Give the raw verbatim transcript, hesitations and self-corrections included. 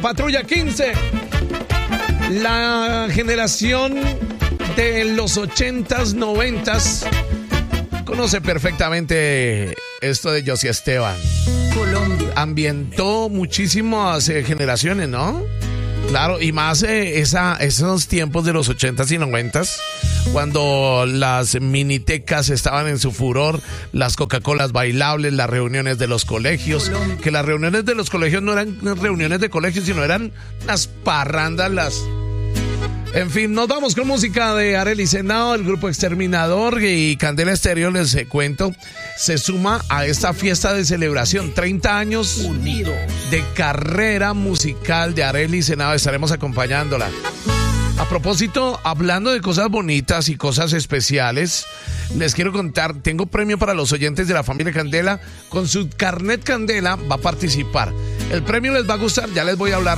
Patrulla quince. La generación de los ochentas, noventas conoce perfectamente esto de José Esteban. Colombia. Ambientó muchísimas eh, generaciones, ¿no? Claro, y más eh, esa, esos tiempos de los ochentas y noventas, cuando las minitecas estaban en su furor, las Coca-Colas bailables, las reuniones de los colegios, Colombia. Que las reuniones de los colegios no eran reuniones de colegios, sino eran las parrandas, las... En fin, nos vamos con música de Arely Senado, el grupo Exterminador, y Candela Estéreo, les cuento, se suma a esta fiesta de celebración, treinta años Unidos de carrera musical de Arely Senado, estaremos acompañándola. A propósito, hablando de cosas bonitas y cosas especiales, les quiero contar, tengo premio para los oyentes de la familia Candela, con su carnet Candela va a participar. El premio les va a gustar, ya les voy a hablar